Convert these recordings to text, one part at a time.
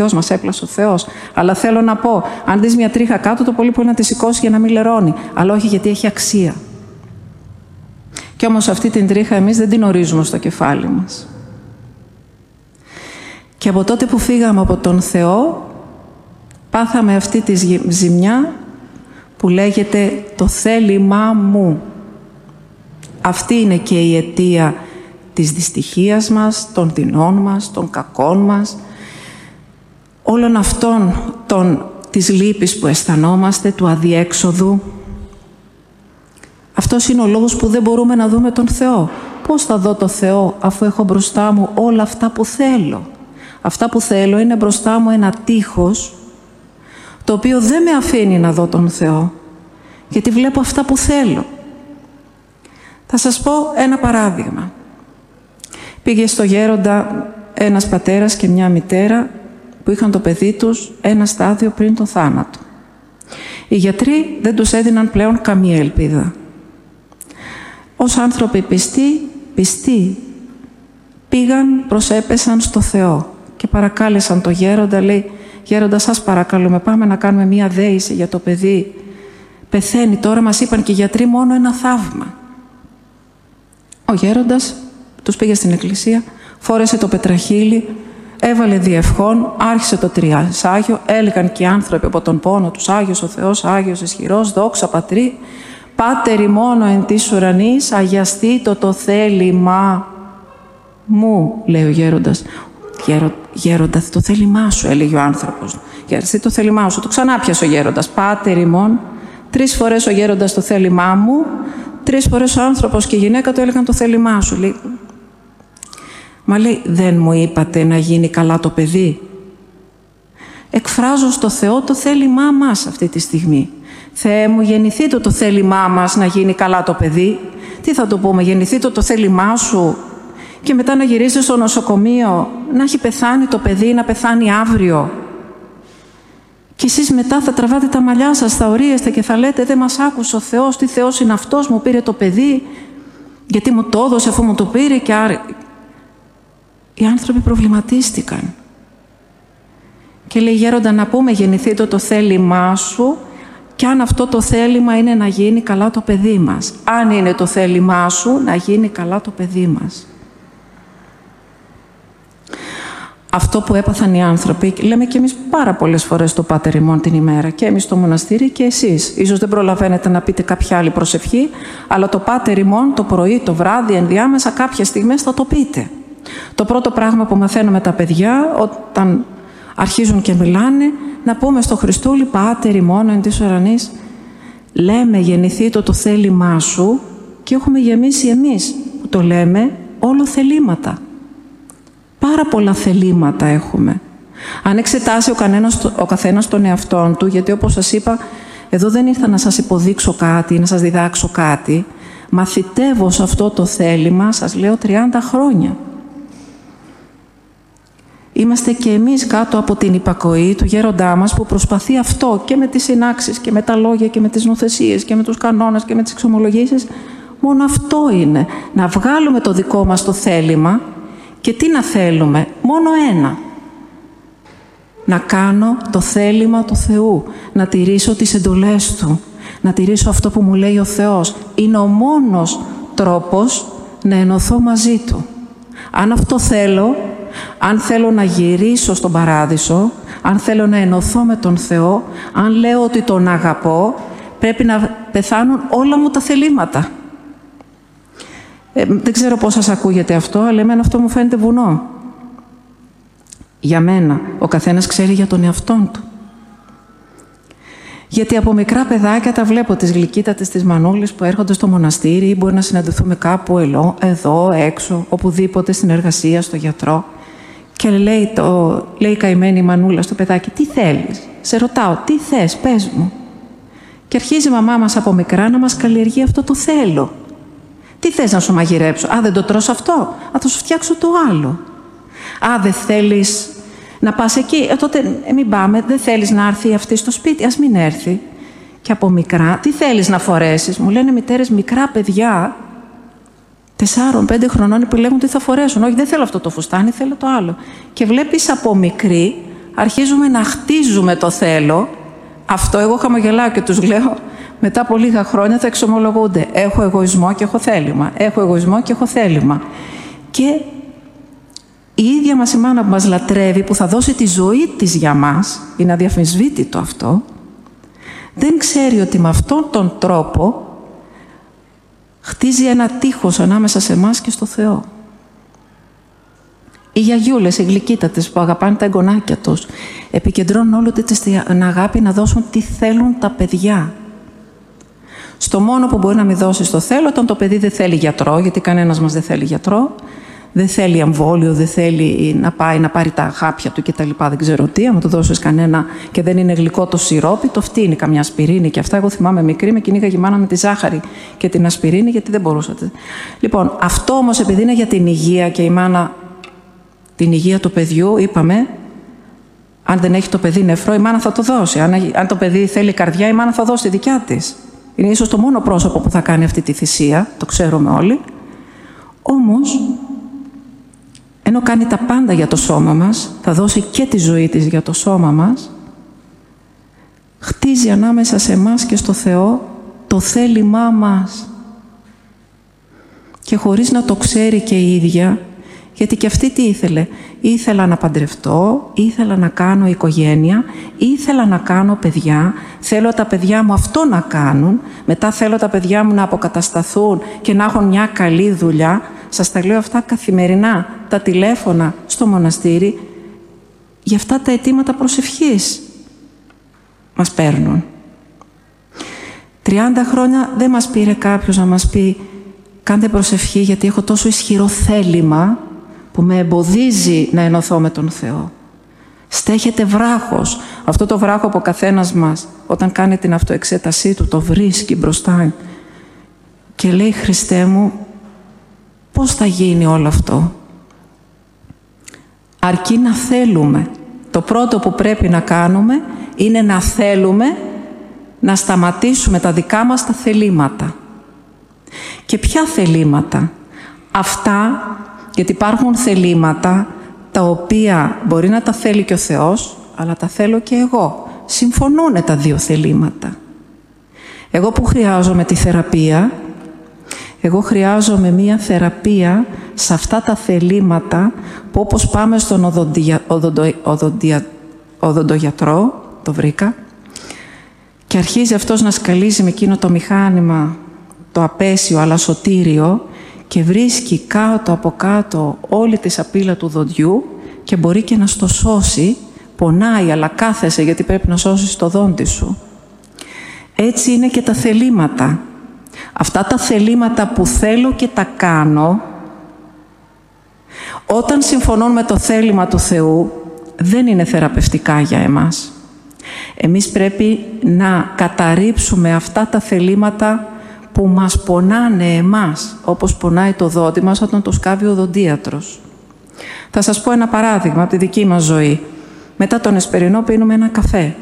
μας έπλασε ο Θεός. Αλλά θέλω να πω, αν δεις μια τρίχα κάτω, το πολύ μπορεί να τη σηκώσει για να μην λερώνει. Αλλά όχι γιατί έχει αξία. Κι όμως αυτή την τρίχα εμείς δεν την ορίζουμε στο κεφάλι μας. Και από τότε που φύγαμε από τον Θεό, πάθαμε αυτή τη ζημιά που λέγεται το θέλημά μου. Αυτή είναι και η αιτία της δυστυχίας μας, των δεινών μας, των κακών μας, όλων αυτών της λύπης που αισθανόμαστε, του αδιέξοδου. Αυτός είναι ο λόγος που δεν μπορούμε να δούμε τον Θεό. Πώς θα δω τον Θεό αφού έχω μπροστά μου όλα αυτά που θέλω? Αυτά που θέλω είναι μπροστά μου ένα τείχος, το οποίο δεν με αφήνει να δω τον Θεό, γιατί βλέπω αυτά που θέλω. Θα σας πω ένα παράδειγμα. Πήγε στο γέροντα ένας πατέρας και μια μητέρα που είχαν το παιδί τους ένα στάδιο πριν τον θάνατο. Οι γιατροί δεν τους έδιναν πλέον καμία ελπίδα. Ως άνθρωποι πιστοί, πήγαν, προσέπεσαν στο Θεό και παρακάλεσαν το γέροντα, λέει, «Γέροντα, σας παρακαλούμε, πάμε να κάνουμε μία δέηση για το παιδί. Πεθαίνει τώρα, μας είπαν και οι γιατροί, μόνο ένα θαύμα». Ο γέροντας τους πήγε στην εκκλησία, φόρεσε το πετραχύλι, έβαλε διευχών, άρχισε το τριασάγιο, έλεγαν και οι άνθρωποι από τον πόνο τους, «Άγιος ο Θεός, Άγιος ισχυρός, δόξα Πατρί, Πάτερ ημών εν της ουρανής, αγιαστήτω το θέλημά μου», λέει ο γέροντας. «Γέροντα, το θέλημά σου», έλεγε ο άνθρωπος. «Γέροντα, το θέλημά σου». Το ξανά πιασε ο γέροντας. «Πάτερ ημών». 3 φορές ο γέροντας το θέλημά μου, 3 φορές ο άνθρωπος και η γυναίκα του έλεγαν το θέλημά σου. Λέει, «Μα λέει, δεν μου είπατε να γίνει καλά το παιδί?» Εκφράζω στο Θεό το θέλημά μας αυτή τη στιγμή. «Θεέ μου, γεννηθείτε το θέλημά μας να γίνει καλά το παιδί». Τι θα το πούμε, γεννηθείτε το θέλημά σου και μετά να γυρίσει στο νοσοκομείο, να έχει πεθάνει το παιδί, να πεθάνει αύριο. Και εσείς μετά θα τραβάτε τα μαλλιά σας, θα ορίεστε και θα λέτε, «Δεν μας άκουσε ο Θεός, τι Θεός είναι αυτός, μου πήρε το παιδί, γιατί μου το έδωσε αφού μου το πήρε». Και άρα οι άνθρωποι προβληματίστηκαν. Και λέει, «Γέροντα, να πούμε, γεννηθείτε το θέλημά σου, και αν αυτό το θέλημα είναι να γίνει καλά το παιδί μας. Αν είναι το θέλημά σου, να γίνει καλά το παιδί μας». Αυτό που έπαθαν οι άνθρωποι, λέμε και εμείς πάρα πολλές φορές το Πάτερ ημών την ημέρα, και εμείς στο μοναστήρι και εσείς. Ίσως δεν προλαβαίνετε να πείτε κάποια άλλη προσευχή, αλλά το Πάτερ ημών το πρωί, το βράδυ, ενδιάμεσα κάποιες στιγμές θα το πείτε. Το πρώτο πράγμα που μαθαίνουμε τα παιδιά, όταν αρχίζουν και μιλάνε, να πούμε στο Χριστούλη, «Πάτερ ημών εν της ουρανής». Λέμε, «Γεννηθείτε το θέλημά σου», και έχουμε γεμίσει εμείς που το λέμε όλο θελήματα. Πάρα πολλά θελήματα έχουμε. Αν εξετάσει ο καθένας τον εαυτόν του, γιατί όπως σας είπα, εδώ δεν ήρθα να σας υποδείξω κάτι, να σας διδάξω κάτι. Μαθητεύω σε αυτό το θέλημα, σας λέω, 30 χρόνια. Είμαστε και εμείς κάτω από την υπακοή του γέροντά μας που προσπαθεί αυτό και με τις συνάξεις και με τα λόγια και με τις νοθεσίες και με τους κανόνες και με τις εξομολογήσεις. Μόνο αυτό είναι. Να βγάλουμε το δικό μας το θέλημα και τι να θέλουμε. Μόνο ένα. Να κάνω το θέλημα του Θεού. Να τηρήσω τις εντολές Του. Να τηρήσω αυτό που μου λέει ο Θεός. Είναι ο μόνος τρόπος να ενωθώ μαζί Του. Αν αυτό θέλω, αν θέλω να γυρίσω στον παράδεισο, αν θέλω να ενωθώ με τον Θεό, αν λέω ότι τον αγαπώ, πρέπει να πεθάνουν όλα μου τα θελήματα. Δεν ξέρω πώς σας ακούγεται αυτό, αλλά εμένα αυτό μου φαίνεται βουνό. Για μένα, ο καθένας ξέρει για τον εαυτόν του. Γιατί από μικρά παιδάκια τα βλέπω, τις γλυκύτατες, τις μανούλες που έρχονται στο μοναστήρι ή μπορεί να συναντηθούμε κάπου εδώ, έξω, οπουδήποτε, στην εργασία, στο γιατρό. Και λέει η καημένη μανούλα στο παιδάκι, «Τι θέλεις?» Σε ρωτάω, «Τι θες, πες μου». Και αρχίζει η μαμά μας από μικρά να μας καλλιεργεί αυτό το θέλω. «Τι θες να σου μαγειρέψω?» «Α, δεν το τρως αυτό?» «Α, θα σου φτιάξω το άλλο». «Α, δεν θέλεις να πας εκεί?» «Τότε μην πάμε, δεν θέλεις να έρθει αυτή στο σπίτι?» «Ας μην έρθει». Και από μικρά, «Τι θέλεις να φορέσεις?» Μου λένε μητέρες, μικρά παιδιά, 4-5 χρονών, που λέγουν τι θα φορέσουν. «Όχι, δεν θέλω αυτό το φουστάνι, θέλω το άλλο». Και βλέπεις από μικρή αρχίζουμε να χτίζουμε το θέλω. Αυτό εγώ χαμογελάω και τους λέω, μετά από λίγα χρόνια θα εξομολογούνται. Έχω εγωισμό και έχω θέλημα. Έχω εγωισμό και έχω θέλημα. Και η ίδια μας η μάνα που μας λατρεύει, που θα δώσει τη ζωή της για μας, είναι αδιαφυσβήτητο αυτό, δεν ξέρει ότι με αυτόν τον τρόπο χτίζει ένα τείχος ανάμεσα σε εμάς και στο Θεό. Οι γιαγιούλες, οι γλυκύτατες που αγαπάνε τα εγγονάκια τους, επικεντρώνουν όλη την αγάπη να δώσουν τι θέλουν τα παιδιά. Στο μόνο που μπορεί να μην δώσει το θέλω, όταν το παιδί δεν θέλει γιατρό, γιατί κανένας μας δεν θέλει γιατρό, δεν θέλει εμβόλιο, δεν θέλει να πάει να πάρει τα χάπια του κτλ. Δεν ξέρω τι, άμα του δώσεις κανένα και δεν είναι γλυκό το σιρόπι, το φτύνει καμιά ασπιρίνη και αυτά. Εγώ θυμάμαι μικρή, με κυνήγαγε η μάνα με τη ζάχαρη και την ασπιρίνη, γιατί δεν μπορούσατε. Λοιπόν, αυτό όμως επειδή είναι για την υγεία και η μάνα, την υγεία του παιδιού, είπαμε, αν δεν έχει το παιδί νεφρό, η μάνα θα το δώσει. Αν το παιδί θέλει καρδιά, η μάνα θα δώσει τη δικιά της. Είναι ίσως το μόνο πρόσωπο που θα κάνει αυτή τη θυσία, το ξέρουμε όλοι. Όμως, ενώ κάνει τα πάντα για το σώμα μας, θα δώσει και τη ζωή της για το σώμα μας, χτίζει ανάμεσα σε εμάς και στο Θεό το θέλημά μας. Και χωρίς να το ξέρει και η ίδια, γιατί και αυτή τι ήθελε. Ήθελα να παντρευτώ, ήθελα να κάνω οικογένεια, ήθελα να κάνω παιδιά, θέλω τα παιδιά μου αυτό να κάνουν, μετά θέλω τα παιδιά μου να αποκατασταθούν και να έχουν μια καλή δουλειά. Σας τα λέω αυτά καθημερινά, τα τηλέφωνα στο μοναστήρι, για αυτά τα αιτήματα προσευχής μας παίρνουν. 30 χρόνια δεν μας πήρε κάποιος να μας πει κάντε προσευχή γιατί έχω τόσο ισχυρό θέλημα που με εμποδίζει να ενωθώ με τον Θεό. Στέχεται βράχος. Αυτό το βράχο που ο καθένας μας όταν κάνει την αυτοεξέτασή του το βρίσκει μπροστά και λέει Χριστέ μου, πώς θα γίνει όλο αυτό? Αρκεί να θέλουμε. Το πρώτο που πρέπει να κάνουμε είναι να θέλουμε να σταματήσουμε τα δικά μας τα θελήματα. Και ποια θελήματα? Αυτά, γιατί υπάρχουν θελήματα τα οποία μπορεί να τα θέλει και ο Θεός, αλλά τα θέλω και εγώ. Συμφωνούν τα δύο θελήματα. Εγώ που χρειάζομαι τη θεραπεία, εγώ χρειάζομαι μία θεραπεία σε αυτά τα θελήματα που όπως πάμε στον οδοντογιατρό, το βρήκα, και αρχίζει αυτός να σκαλίζει με εκείνο το μηχάνημα, το απέσιο αλλά σωτήριο, και βρίσκει κάτω από κάτω όλη τη σαπίλα του δοντιού και μπορεί και να στο σώσει. Πονάει, αλλά κάθεσαι γιατί πρέπει να σώσεις το δόντι σου. Έτσι είναι και τα θελήματα. Αυτά τα θελήματα που θέλω και τα κάνω, όταν συμφωνούν με το θέλημα του Θεού, δεν είναι θεραπευτικά για εμάς. Εμείς πρέπει να καταρρίψουμε αυτά τα θελήματα που μας πονάνε εμάς, όπως πονάει το δόντι μας όταν το σκάβει ο οδοντίατρος. Θα σας πω ένα παράδειγμα από τη δική μας ζωή. Μετά τον εσπερινό πίνουμε ένα καφέ.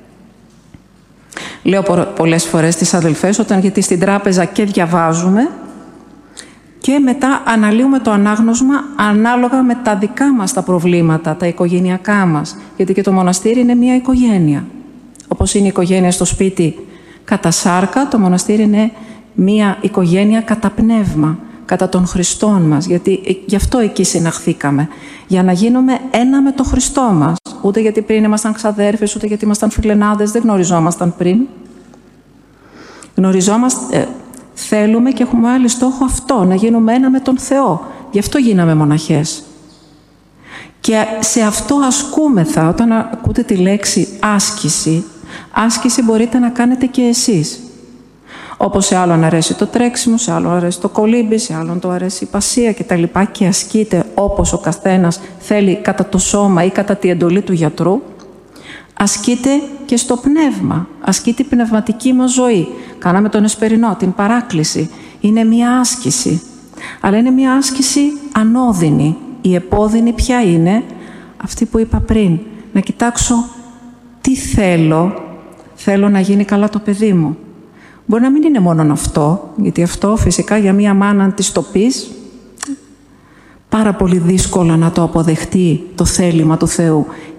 Λέω πολλές φορές στις αδελφές, γιατί στην τράπεζα και διαβάζουμε και μετά αναλύουμε το ανάγνωσμα ανάλογα με τα δικά μας τα προβλήματα, τα οικογενειακά μας. Γιατί και το μοναστήρι είναι μια οικογένεια. Όπως είναι η οικογένεια στο σπίτι κατά σάρκα, το μοναστήρι είναι μια οικογένεια κατά πνεύμα, κατά των Χριστών μας. Γιατί γι' αυτό εκεί συναχθήκαμε. Για να γίνουμε ένα με τον Χριστό μας. Ούτε γιατί πριν ήμασταν ξαδέρφες, ούτε γιατί ήμασταν φιλενάδες, δεν γνωριζόμασταν πριν. Γνωριζόμαστε, θέλουμε και έχουμε άλλη στόχο αυτό, να γίνουμε ένα με τον Θεό. Γι' αυτό γίναμε μοναχές. Και σε αυτό ασκούμεθα. Όταν ακούτε τη λέξη άσκηση, άσκηση μπορείτε να κάνετε και εσείς. Όπως σε άλλον αρέσει το τρέξιμο, σε άλλον αρέσει το κολύμπι, σε άλλον το αρέσει η πασία κτλ. Και ασκείτε όπως ο καθένας θέλει κατά το σώμα ή κατά τη εντολή του γιατρού. Ασκείτε και στο πνεύμα. Ασκείτε η πνευματική μας ζωή. Κάναμε τον εσπερινό, την παράκληση. Είναι μια άσκηση. Αλλά είναι μια άσκηση ανώδυνη. Η επώδυνη ποια είναι? Αυτή που είπα πριν. Να κοιτάξω τι θέλω. Θέλω να γίνει καλά το παιδί μου. Μπορεί να μην είναι μόνο αυτό, γιατί αυτό φυσικά για μία μάνα αν της το πεις, πάρα πολύ δύσκολα να το αποδεχτεί το θέλημα του Θεού.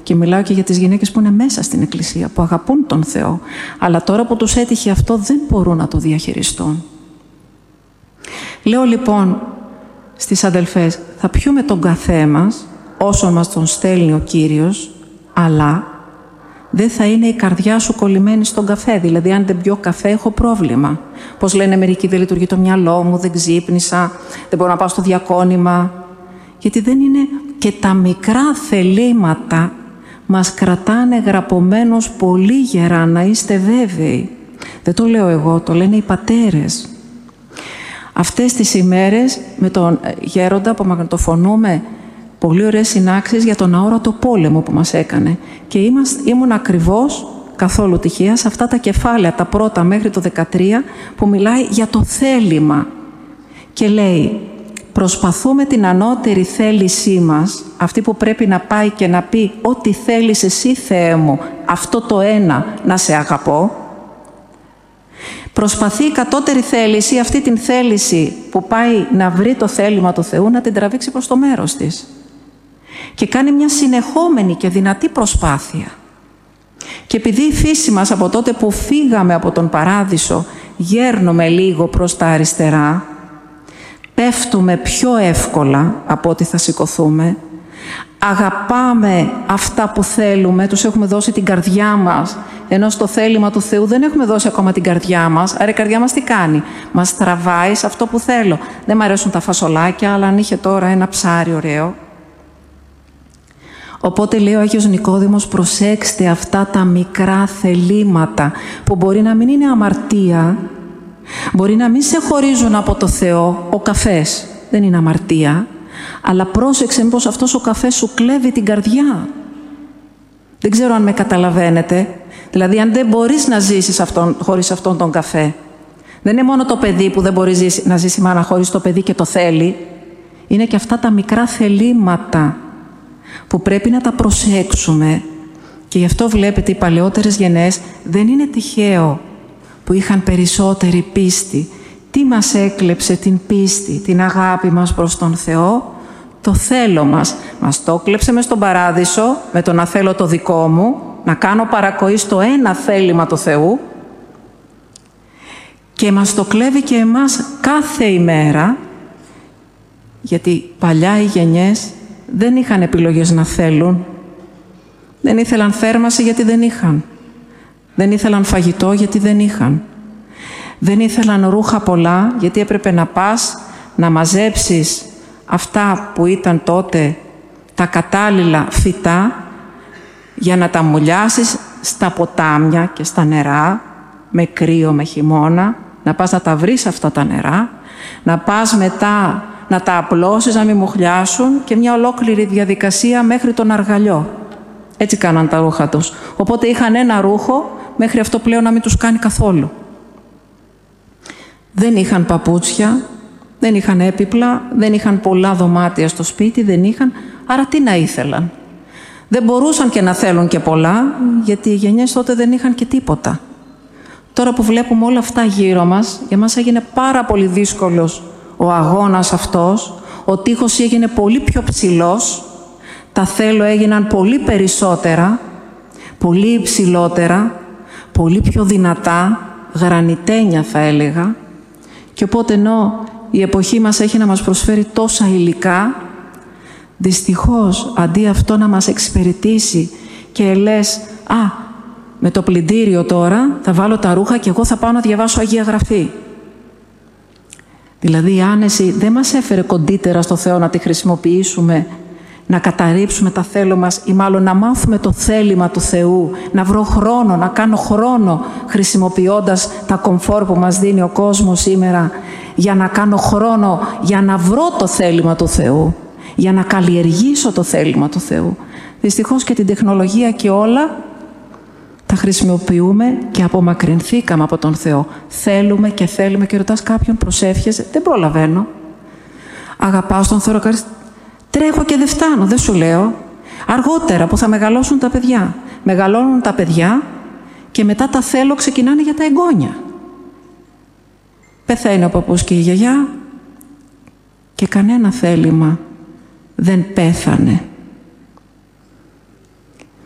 Και μιλάω και για τις γυναίκες που είναι μέσα στην Εκκλησία, που αγαπούν τον Θεό. Αλλά τώρα που τους έτυχε αυτό δεν μπορούν να το διαχειριστούν. Λέω λοιπόν στις αδελφές, θα πιούμε τον καφέ μας όσο μας τον στέλνει ο Κύριος, αλλά δεν θα είναι η καρδιά σου κολλημένη στον καφέ. Δηλαδή, αν δεν πιω καφέ, έχω πρόβλημα. Πώς λένε μερικοί, δεν λειτουργεί το μυαλό μου, δεν ξύπνησα, δεν μπορώ να πάω στο διακόνημα. Γιατί δεν είναι και τα μικρά θελήματα μας κρατάνε γραπωμένους πολύ γερά, να είστε βέβαιοι. Δεν το λέω εγώ, το λένε οι πατέρες. Αυτές τις ημέρες με τον γέροντα απομαγνητοφωνούμε πολύ ωραίες συνάξεις για τον αόρατο πόλεμο που μας έκανε. Και ήμουν ακριβώς, καθόλου τυχαία, σε αυτά τα κεφάλαια, τα πρώτα μέχρι το 13, που μιλάει για το θέλημα. Και λέει, προσπαθούμε την ανώτερη θέλησή μας, αυτή που πρέπει να πάει και να πει «Ό,τι θέλεις εσύ, Θεέ μου, αυτό το ένα να σε αγαπώ». Προσπαθεί η κατώτερη θέληση, αυτή την θέληση που πάει να βρει το θέλημα του Θεού, να την τραβήξει προς το μέρος της. Και κάνει μια συνεχόμενη και δυνατή προσπάθεια. Και επειδή η φύση μας από τότε που φύγαμε από τον Παράδεισο γέρνουμε λίγο προς τα αριστερά, πέφτουμε πιο εύκολα από ό,τι θα σηκωθούμε, αγαπάμε αυτά που θέλουμε, τους έχουμε δώσει την καρδιά μας, ενώ στο θέλημα του Θεού δεν έχουμε δώσει ακόμα την καρδιά μας. Άρα η καρδιά μας τι κάνει? Μας τραβάει σε αυτό που θέλω. Δεν μου αρέσουν τα φασολάκια, αλλά αν είχε τώρα ένα ψάρι ωραίο. Οπότε λέει ο Άγιος Νικόδημος, προσέξτε αυτά τα μικρά θελήματα που μπορεί να μην είναι αμαρτία, μπορεί να μην σε χωρίζουν από το Θεό. Ο καφές δεν είναι αμαρτία, αλλά πρόσεξε μήπως αυτός ο καφές σου κλέβει την καρδιά. Δεν ξέρω αν με καταλαβαίνετε. Δηλαδή, αν δεν μπορείς να ζήσεις χωρίς αυτόν τον καφέ, δεν είναι μόνο το παιδί που δεν μπορεί να ζήσει η μάνα χωρίς το παιδί και το θέλει. Είναι και αυτά τα μικρά θελήματα που πρέπει να τα προσέξουμε. Και γι' αυτό βλέπετε οι παλαιότερες γενναίες δεν είναι τυχαίο που είχαν περισσότερη πίστη. Τι μας έκλεψε την πίστη, την αγάπη μας προς τον Θεό? Το θέλω μας. Μας το έκλεψε μες στον Παράδεισο με το να θέλω το δικό μου, να κάνω παρακοή στο ένα θέλημα του Θεού, και μας το κλέβει και εμάς κάθε ημέρα, γιατί παλιά οι γενιές δεν είχαν επιλογές να θέλουν. Δεν ήθελαν θέρμαση γιατί δεν είχαν. Δεν ήθελαν φαγητό γιατί δεν είχαν. Δεν ήθελαν ρούχα πολλά γιατί έπρεπε να πας να μαζέψεις αυτά που ήταν τότε τα κατάλληλα φυτά για να τα μουλιάσεις στα ποτάμια και στα νερά, με κρύο, με χειμώνα, να πας να τα βρεις αυτά τα νερά, να πας μετά να τα απλώσεις, να μην μουχλιάσουν, και μια ολόκληρη διαδικασία μέχρι τον αργαλιό. Έτσι κάναν τα ρούχα τους. Οπότε είχαν ένα ρούχο μέχρι αυτό πλέον να μην τους κάνει καθόλου. Δεν είχαν παπούτσια, δεν είχαν έπιπλα, δεν είχαν πολλά δωμάτια στο σπίτι, δεν είχαν, άρα τι να ήθελαν? Δεν μπορούσαν και να θέλουν και πολλά, γιατί οι γενιές τότε δεν είχαν και τίποτα. Τώρα που βλέπουμε όλα αυτά γύρω μας, για μας έγινε πάρα πολύ δύσκολος ο αγώνας αυτός, ο τείχος έγινε πολύ πιο ψηλός, τα θέλω έγιναν πολύ περισσότερα, πολύ υψηλότερα, πολύ πιο δυνατά, γρανιτένια θα έλεγα, και οπότε ενώ η εποχή μας έχει να μας προσφέρει τόσα υλικά, δυστυχώς αντί αυτό να μας εξυπηρετήσει και λες με το πλυντήριο τώρα θα βάλω τα ρούχα και εγώ θα πάω να διαβάσω Αγία Γραφή. Δηλαδή η άνεση δεν μας έφερε κοντύτερα στο Θεό να τη χρησιμοποιήσουμε, να καταρρύψουμε τα θέλω μας, ή μάλλον να μάθουμε το θέλημα του Θεού, να βρω χρόνο, να κάνω χρόνο χρησιμοποιώντας τα κομφόρ που μας δίνει ο κόσμος σήμερα, για να κάνω χρόνο για να βρω το θέλημα του Θεού, για να καλλιεργήσω το θέλημα του Θεού. Δυστυχώς και την τεχνολογία και όλα τα χρησιμοποιούμε και απομακρυνθήκαμε από τον Θεό. Θέλουμε και θέλουμε και ρωτάς κάποιον, προσεύχεσαι, δεν προλαβαίνω. Αγαπάω τον Θεό, τρέχω και δεν φτάνω, δεν σου λέω. Αργότερα που θα μεγαλώσουν τα παιδιά. Μεγαλώνουν τα παιδιά και μετά τα θέλω ξεκινάνε για τα εγγόνια. Πεθαίνει ο παππούς και η γιαγιά και κανένα θέλημα δεν πέθανε.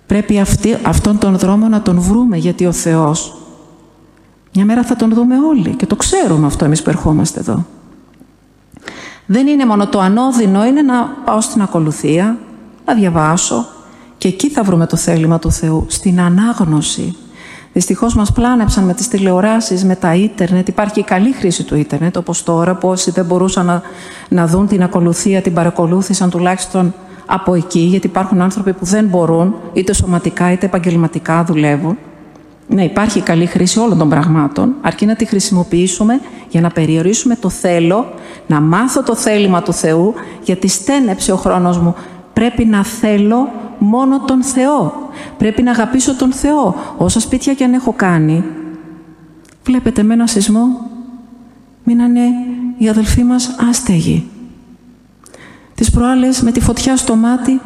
Πρέπει αυτόν τον δρόμο να τον βρούμε, γιατί ο Θεός μια μέρα θα τον δούμε όλοι και το ξέρουμε αυτό εμείς που ερχόμαστε εδώ. Δεν είναι μόνο το ανώδυνο, είναι να πάω στην ακολουθία, να διαβάσω και εκεί θα βρούμε το θέλημα του Θεού, στην ανάγνωση. Δυστυχώς μας πλάνεψαν με τις τηλεοράσεις, με τα ίντερνετ. Υπάρχει η καλή χρήση του ίντερνετ, όπως τώρα, που όσοι δεν μπορούσαν να δουν την ακολουθία, την παρακολούθησαν τουλάχιστον από εκεί, γιατί υπάρχουν άνθρωποι που δεν μπορούν, είτε σωματικά είτε επαγγελματικά δουλεύουν. Ναι, υπάρχει η καλή χρήση όλων των πραγμάτων, αρκεί να τη χρησιμοποιήσουμε για να περιορίσουμε το θέλω, να μάθω το θέλημα του Θεού, γιατί στένεψε ο χρόνος μου. Πρέπει να θέλω μόνο τον Θεό. Πρέπει να αγαπήσω τον Θεό. Όσα σπίτια και αν έχω κάνει, βλέπετε με ένα σεισμό, μείνανε οι αδελφοί μας άστεγοι. Τις προάλλες με τη φωτιά στο μάτι,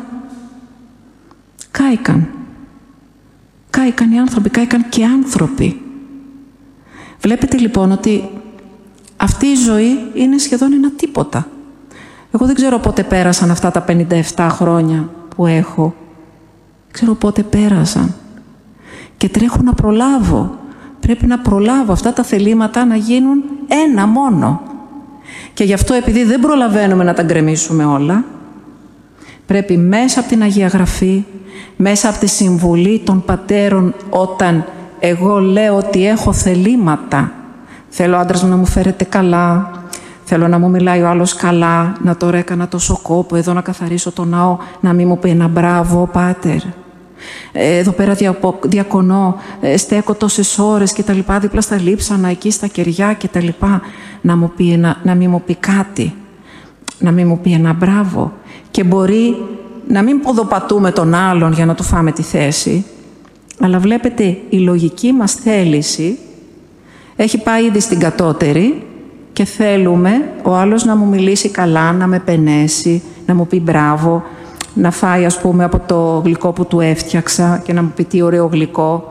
κάηκαν. Κάηκαν οι άνθρωποι, κάηκαν και άνθρωποι. Βλέπετε λοιπόν ότι αυτή η ζωή είναι σχεδόν ένα τίποτα. Εγώ δεν ξέρω πότε πέρασαν αυτά τα 57 χρόνια που έχω. Δεν ξέρω πότε πέρασαν. Και τρέχω να προλάβω. Πρέπει να προλάβω αυτά τα θελήματα να γίνουν ένα μόνο. Και γι' αυτό, επειδή δεν προλαβαίνουμε να τα γκρεμίσουμε όλα, πρέπει μέσα από την Αγία Γραφή, μέσα από τη συμβουλή των πατέρων, όταν εγώ λέω ότι έχω θελήματα, θέλω ο άντρας μου να μου φέρεται καλά, θέλω να μου μιλάει ο άλλος καλά, να τώρα έκανα τόσο κόπο, εδώ να καθαρίσω το ναό, να μην μου πει ένα μπράβο, πάτερ. Εδώ πέρα διακονώ, στέκω τόσες ώρες και τα λοιπά, δίπλα στα λείψανα, εκεί στα κεριά και τα λοιπά, να μην μου πει κάτι, να μην μου πει ένα μπράβο. Και μπορεί να μην ποδοπατούμε τον άλλον για να του φάμε τη θέση, αλλά βλέπετε, η λογική μας θέληση έχει πάει ήδη στην κατώτερη και θέλουμε ο άλλος να μου μιλήσει καλά, να με πενέσει, να μου πει μπράβο, να φάει ας πούμε από το γλυκό που του έφτιαξα και να μου πει τι ωραίο γλυκό.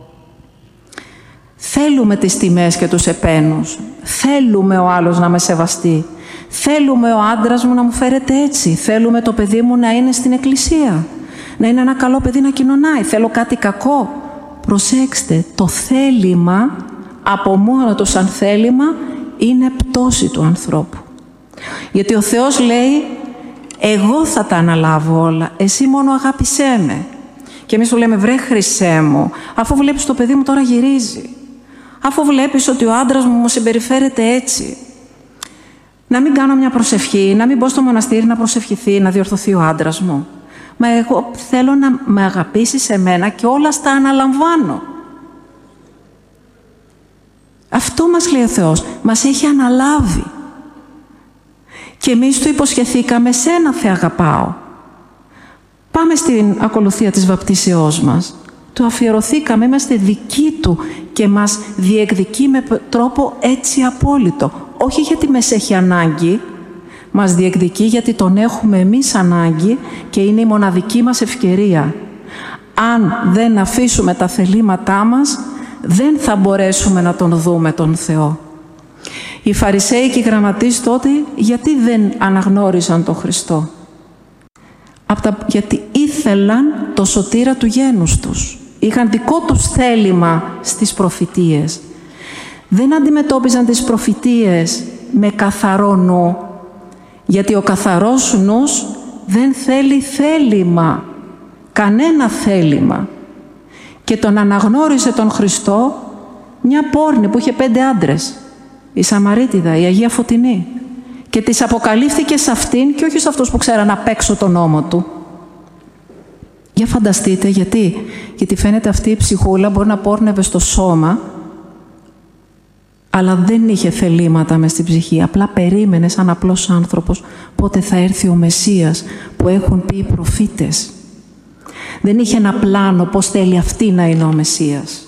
Θέλουμε τις τιμές και τους επένους. Θέλουμε ο άλλος να με σεβαστεί. Θέλουμε ο άντρας μου να μου φέρεται έτσι. Θέλουμε το παιδί μου να είναι στην εκκλησία. Να είναι ένα καλό παιδί να κοινωνάει. Θέλω κάτι κακό. Προσέξτε, το θέλημα από μόνο του σαν θέλημα είναι πτώση του ανθρώπου. Γιατί ο Θεός λέει, εγώ θα τα αναλάβω όλα, εσύ μόνο αγάπησέ με. Και εμείς του λέμε, βρε Χριστέ μου, αφού βλέπεις το παιδί μου τώρα γυρίζει, αφού βλέπεις ότι ο άντρας μου συμπεριφέρεται έτσι, να μην κάνω μια προσευχή, να μην μπω στο μοναστήρι να προσευχηθεί, να διορθωθεί ο άντρας μου. Μα εγώ θέλω να με αγαπήσεις εμένα και όλα στα αναλαμβάνω. Αυτό μας λέει ο Θεός, μας έχει αναλάβει. Και εμείς του υποσχεθήκαμε, σένα Θε αγαπάω. Πάμε στην ακολουθία της βαπτίσεώς μας. Του αφιερωθήκαμε, είμαστε δικοί του και μας διεκδικεί με τρόπο έτσι απόλυτο. Όχι γιατί μας έχει ανάγκη, μας διεκδικεί γιατί τον έχουμε εμείς ανάγκη και είναι η μοναδική μας ευκαιρία. Αν δεν αφήσουμε τα θελήματά μας, δεν θα μπορέσουμε να τον δούμε τον Θεό. Οι Φαρισαίοι και οι γραμματείς τότε γιατί δεν αναγνώρισαν τον Χριστό? Γιατί ήθελαν το σωτήρα του γένους τους. Είχαν δικό τους θέλημα στις προφητείες. Δεν αντιμετώπιζαν τις προφητείες με καθαρό νου. Γιατί ο καθαρός νους δεν θέλει θέλημα. Κανένα θέλημα. Και τον αναγνώρισε τον Χριστό μια πόρνη που είχε 5 άντρες. Η Σαμαρίτιδα, η Αγία Φωτεινή. Και της αποκαλύφθηκε σε αυτήν και όχι σε αυτούς που ξέραν απ' έξω τον νόμο του. Για φανταστείτε γιατί. Γιατί φαίνεται αυτή η ψυχούλα μπορεί να πόρνευε στο σώμα, αλλά δεν είχε θελήματα μες στην ψυχή. Απλά περίμενε σαν απλός άνθρωπος πότε θα έρθει ο Μεσσίας που έχουν πει οι προφήτες. Δεν είχε ένα πλάνο πώς θέλει αυτή να είναι ο Μεσσίας.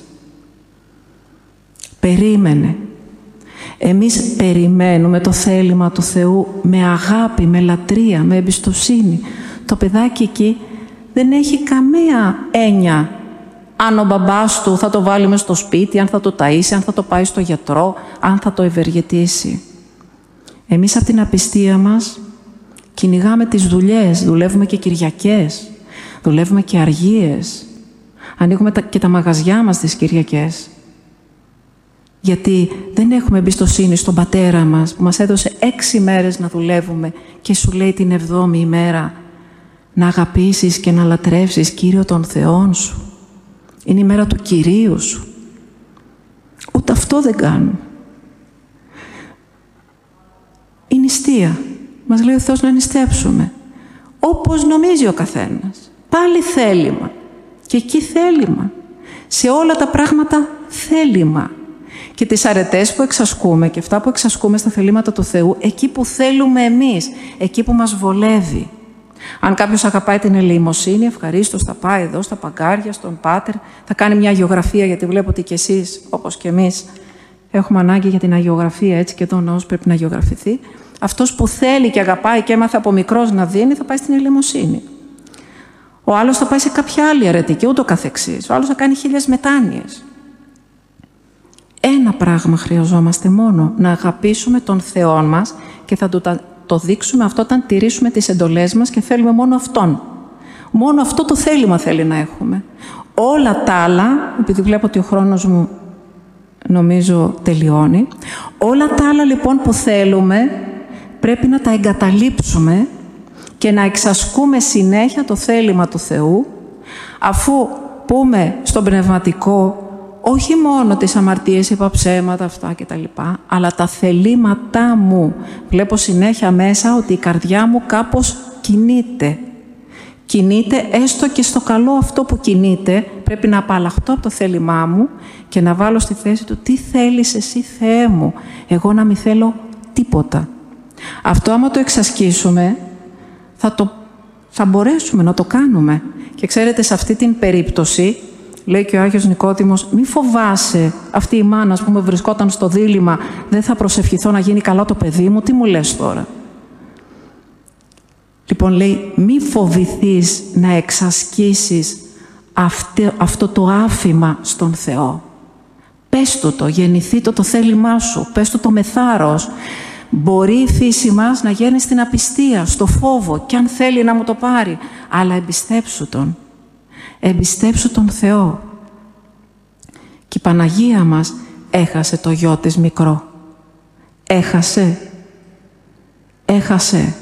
Περίμενε. Εμείς περιμένουμε το θέλημα του Θεού με αγάπη, με λατρεία, με εμπιστοσύνη. Το παιδάκι εκεί δεν έχει καμία έννοια αν ο μπαμπάς του θα το βάλει μες στο σπίτι, αν θα το ταΐσει, αν θα το πάει στο γιατρό, αν θα το ευεργετήσει. Εμείς από την απιστία μας κυνηγάμε τις δουλειές, δουλεύουμε και Κυριακές. Δουλεύουμε και αργίες. Ανοίγουμε και τα μαγαζιά μας τις Κυριακές. Γιατί δεν έχουμε εμπιστοσύνη στον Πατέρα μας που μας έδωσε 6 μέρες να δουλεύουμε και σου λέει την 7η ημέρα να αγαπήσεις και να λατρεύσεις Κύριο τον Θεόν σου. Είναι η μέρα του Κυρίου σου. Ούτε αυτό δεν κάνουμε. Η νηστεία. Μας λέει ο Θεός να νηστέψουμε. Όπως νομίζει ο καθένας. Πάλι θέλημα. Και εκεί θέλημα. Σε όλα τα πράγματα θέλημα. Και τις αρετές που εξασκούμε και αυτά που εξασκούμε στα θελήματα του Θεού, εκεί που θέλουμε εμείς, εκεί που μας βολεύει. Αν κάποιος αγαπάει την ελεημοσύνη, ευχαρίστως θα πάει εδώ στα παγκάρια, στον Πάτερ, θα κάνει μια αγιογραφία, γιατί βλέπω ότι και εσείς, όπως και εμείς, έχουμε ανάγκη για την αγιογραφία, έτσι και εδώ ο ναός πρέπει να αγιογραφηθεί. Αυτός που θέλει και αγαπάει και έμαθε από μικρός να δίνει, θα πάει στην ελεημοσύνη. Ο άλλος θα πάει σε κάποια άλλη αρετή και ούτω καθεξής. Ο άλλος θα κάνει 1000 μετάνοιες. Ένα πράγμα χρειαζόμαστε μόνο, να αγαπήσουμε τον Θεό μας και θα το δείξουμε αυτό όταν τηρήσουμε τις εντολές μας και θέλουμε μόνο Αυτόν. Μόνο αυτό το θέλημα θέλει να έχουμε. Όλα τα άλλα, επειδή βλέπω ότι ο χρόνος μου νομίζω τελειώνει, όλα τα άλλα λοιπόν που θέλουμε πρέπει να τα εγκαταλείψουμε και να εξασκούμε συνέχεια το θέλημα του Θεού, αφού πούμε στον πνευματικό όχι μόνο τις αμαρτίες, είπα ψέματα, αυτά κτλ. Αλλά τα θελήματά μου. Βλέπω συνέχεια μέσα ότι η καρδιά μου κάπως κινείται. Κινείται έστω και στο καλό αυτό που κινείται. Πρέπει να απαλλαχτώ από το θέλημά μου και να βάλω στη θέση του τι θέλεις εσύ Θεέ μου. Εγώ να μην θέλω τίποτα. Αυτό άμα το εξασκήσουμε θα μπορέσουμε να το κάνουμε. Και ξέρετε, σε αυτή την περίπτωση λέει και ο Άγιος Νικόδημος, μη φοβάσαι αυτή η μάνα που με βρισκόταν στο δίλημμα, δεν θα προσευχηθώ να γίνει καλά το παιδί μου, τι μου λες τώρα. Λοιπόν λέει, μη φοβηθείς να εξασκήσεις αυτό το άφημα στον Θεό. Πες του το, γεννηθεί το θέλημά σου, πες του το με θάρρος. Μπορεί η φύση μας να γίνει στην απιστία, στο φόβο, κι αν θέλει να μου το πάρει, αλλά εμπιστέψου τον. Εμπιστέψου τον Θεό. Και η Παναγία μας έχασε το γιο της μικρό. Έχασε.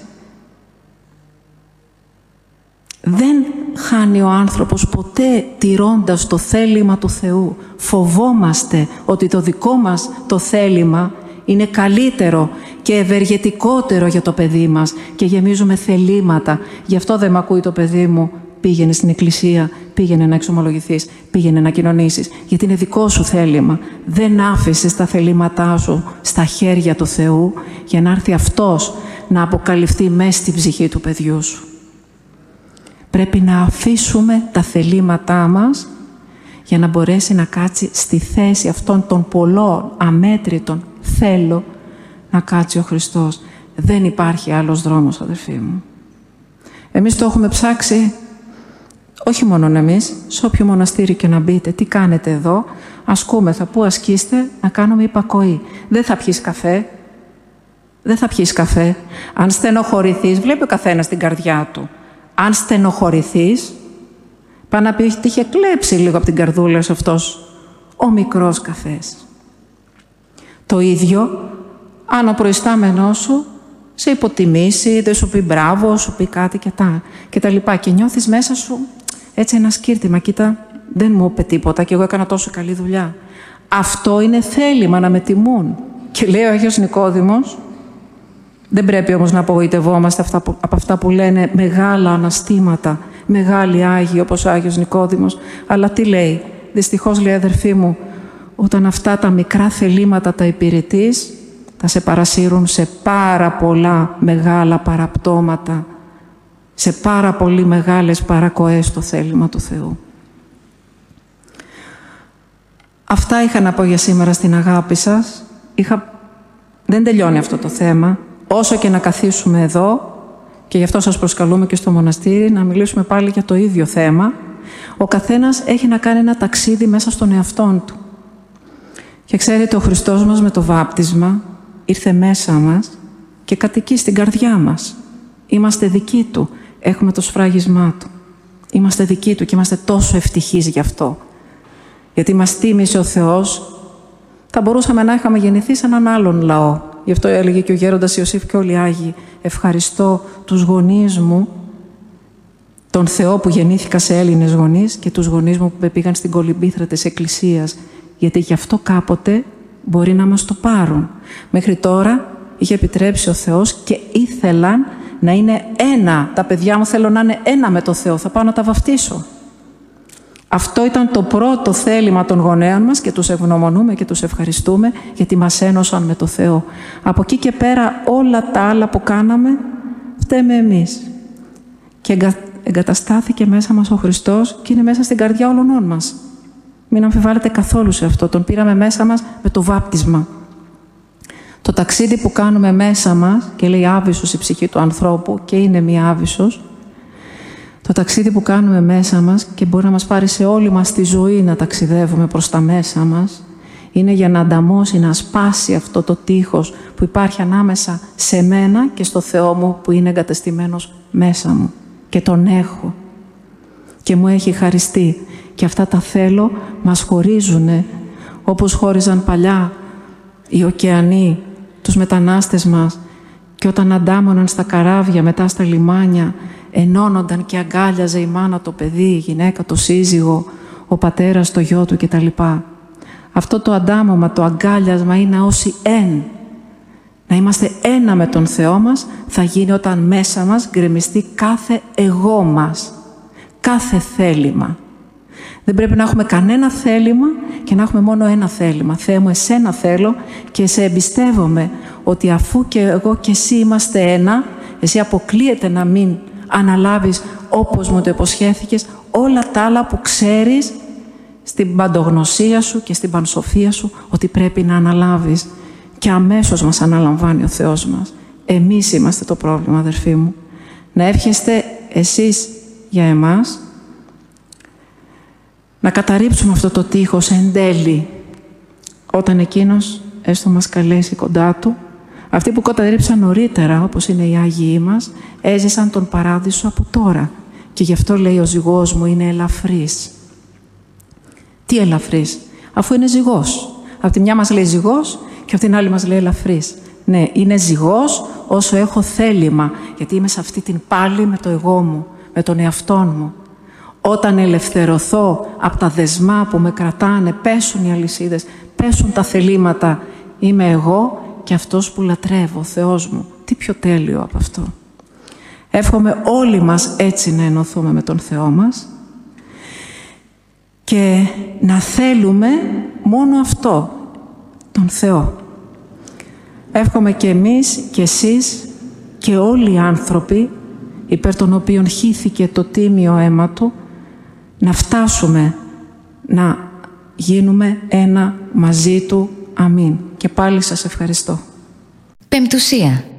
Δεν χάνει ο άνθρωπος ποτέ τηρώντας το θέλημα του Θεού. Φοβόμαστε ότι το δικό μας το θέλημα είναι καλύτερο και ευεργετικότερο για το παιδί μας και γεμίζουμε θελήματα. Γι' αυτό δεν μ' ακούει το παιδί μου. Πήγαινε στην εκκλησία, πήγαινε να εξομολογηθείς, πήγαινε να κοινωνήσεις, γιατί είναι δικό σου θέλημα. Δεν άφησες τα θελήματά σου στα χέρια του Θεού για να έρθει Αυτός να αποκαλυφθεί μέσα στην ψυχή του παιδιού σου. Πρέπει να αφήσουμε τα θελήματά μας για να μπορέσει να κάτσει στη θέση αυτών των πολλών αμέτρητων θέλω να κάτσει ο Χριστός. Δεν υπάρχει άλλος δρόμος, αδερφοί μου. Εμείς το έχουμε ψάξει. Όχι μόνο εμείς, σε όποιο μοναστήρι και να μπείτε, τι κάνετε εδώ, ασκούμεθα, πού ασκείστε, να κάνουμε υπακοή. Δεν θα πιείς καφέ. Δεν θα πιείς καφέ. Αν στενοχωρηθείς, βλέπει ο καθένας την καρδιά του. Αν στενοχωρηθείς, πάει να πει ότι είχε κλέψει λίγο από την καρδούλα σου αυτός ο μικρός καφές. Το ίδιο, αν ο προϊστάμενός σου σε υποτιμήσει, δεν σου πει μπράβο, σου πει κάτι και τα λοιπά. Και νιώθεις μέσα σου έτσι ένα σκύρτημα. Κοίτα, δεν μου είπε τίποτα και εγώ έκανα τόσο καλή δουλειά. Αυτό είναι θέλημα να με τιμούν. Και λέει ο Άγιος Νικόδημος, δεν πρέπει όμως να απογοητευόμαστε από αυτά που λένε μεγάλα αναστήματα, μεγάλοι Άγιοι όπως ο Άγιος Νικόδημος. Αλλά τι λέει, δυστυχώς λέει αδερφοί μου, όταν αυτά τα μικρά θελήματα τα υπηρετείς, θα σε παρασύρουν σε πάρα πολλά μεγάλα παραπτώματα, σε πάρα πολύ μεγάλες παρακοές στο θέλημα του Θεού. Αυτά είχα να πω για σήμερα στην αγάπη σας. Δεν τελειώνει αυτό το θέμα. Όσο και να καθίσουμε εδώ, και γι' αυτό σας προσκαλούμε και στο μοναστήρι, να μιλήσουμε πάλι για το ίδιο θέμα, ο καθένας έχει να κάνει ένα ταξίδι μέσα στον εαυτόν του. Και ξέρετε, ο Χριστός μας με το βάπτισμα ήρθε μέσα μας και κατοικεί στην καρδιά μας. Είμαστε δικοί Του. Έχουμε το σφράγισμά Του. Είμαστε δικοί Του και είμαστε τόσο ευτυχείς γι' αυτό. Γιατί μας τίμησε ο Θεός. Θα μπορούσαμε να είχαμε γεννηθεί σε έναν άλλον λαό. Γι' αυτό έλεγε και ο γέροντας Ιωσήφ και όλοι οι Άγιοι: ευχαριστώ τους γονείς μου, τον Θεό που γεννήθηκα σε Έλληνες γονείς και τους γονείς μου που με πήγαν στην κολυμπήθρα της Εκκλησίας. Γιατί γι' αυτό κάποτε μπορεί να μας το πάρουν. Μέχρι τώρα είχε επιτρέψει ο Θεός και ήθελαν να είναι ένα. Τα παιδιά μου θέλω να είναι ένα με το Θεό. Θα πάω να τα βαφτίσω. Αυτό ήταν το πρώτο θέλημα των γονέων μας και τους ευγνωμονούμε και τους ευχαριστούμε γιατί μας ένωσαν με το Θεό. Από εκεί και πέρα όλα τα άλλα που κάναμε φταίμε εμείς. Και εγκαταστάθηκε μέσα μας ο Χριστός και είναι μέσα στην καρδιά όλων μας. Μην αμφιβάλλετε καθόλου σε αυτό. Τον πήραμε μέσα μας με το βάπτισμα. Το ταξίδι που κάνουμε μέσα μας, και λέει άβυσσος η ψυχή του ανθρώπου και είναι μία άβυσσος, το ταξίδι που κάνουμε μέσα μας και μπορεί να μας πάρει σε όλη μας τη ζωή να ταξιδεύουμε προς τα μέσα μας, είναι για να ανταμώσει, να σπάσει αυτό το τείχος που υπάρχει ανάμεσα σε μένα και στο Θεό μου που είναι εγκατεστημένος μέσα μου. Και τον έχω. Και μου έχει χαριστεί. Και αυτά τα θέλω μας χωρίζουνε, όπως χώριζαν παλιά οι ωκεανοί, τους μετανάστες μας, και όταν αντάμωναν στα καράβια, μετά στα λιμάνια, ενώνονταν και αγκάλιαζε η μάνα το παιδί, η γυναίκα το σύζυγο, ο πατέρας το γιο του κτλ. Αυτό το αντάμωμα, το αγκάλιασμα είναι όσοι εν. Να είμαστε ένα με τον Θεό μας θα γίνει όταν μέσα μας γκρεμιστεί κάθε εγώ μας, κάθε θέλημα. Δεν πρέπει να έχουμε κανένα θέλημα και να έχουμε μόνο ένα θέλημα. Θεέ μου, εσένα θέλω και σε εμπιστεύομαι ότι αφού και εγώ και εσύ είμαστε ένα, εσύ αποκλείεται να μην αναλάβεις όπως μου το υποσχέθηκες όλα τα άλλα που ξέρεις στην παντογνωσία σου και στην πανσοφία σου ότι πρέπει να αναλάβεις. Και αμέσως μας αναλαμβάνει ο Θεός μας. Εμείς είμαστε το πρόβλημα, αδερφοί μου. Να εύχεστε εσείς για εμάς να καταρρίψουμε αυτό το τείχος εν τέλει όταν εκείνος έστω μας καλέσει κοντά του. Αυτοί που καταρρίψαν νωρίτερα, όπως είναι οι Άγιοι μας, έζησαν τον παράδεισο από τώρα. Και γι' αυτό λέει ο ζυγός μου είναι ελαφρύς. Τι ελαφρύς? Αφού είναι ζυγός. Από τη μια μας λέει ζυγός και από την άλλη μας λέει ελαφρύς. Ναι, είναι ζυγός όσο έχω θέλημα, γιατί είμαι σε αυτή την πάλη με το εγώ μου, με τον εαυτό μου. Όταν ελευθερωθώ από τα δεσμά που με κρατάνε, πέσουν οι αλυσίδες, πέσουν τα θελήματα, είμαι εγώ και αυτός που λατρεύω, ο Θεός μου. Τι πιο τέλειο από αυτό. Εύχομαι όλοι μας έτσι να ενωθούμε με τον Θεό μας και να θέλουμε μόνο αυτό, τον Θεό. Εύχομαι και εμείς και εσείς και όλοι οι άνθρωποι υπέρ των οποίων χύθηκε το τίμιο αίμα Του να φτάσουμε να γίνουμε ένα μαζί Του. Αμήν. Και πάλι σας ευχαριστώ. Πεμπτουσία.